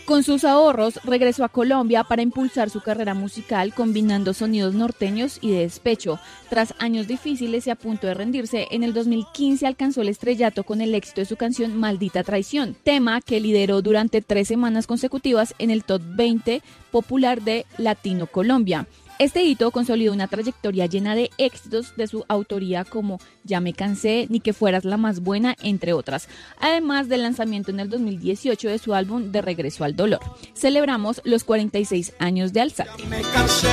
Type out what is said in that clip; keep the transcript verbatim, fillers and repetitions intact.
Con sus ahorros, regresó a Colombia para impulsar su carrera musical combinando sonidos norteños y de despecho. Tras años difíciles y a punto de rendirse, en el dos mil quince alcanzó el estrellato con el éxito de su canción Maldita Traición, tema que lideró durante tres semanas consecutivas en el top veinte popular de Latino Colombia. Este hito consolidó una trayectoria llena de éxitos de su autoría como Ya me cansé, Ni que fueras la más buena, entre otras, además del lanzamiento en el dos mil dieciocho de su álbum De regreso al dolor. Celebramos los cuarenta y seis años de Alzate.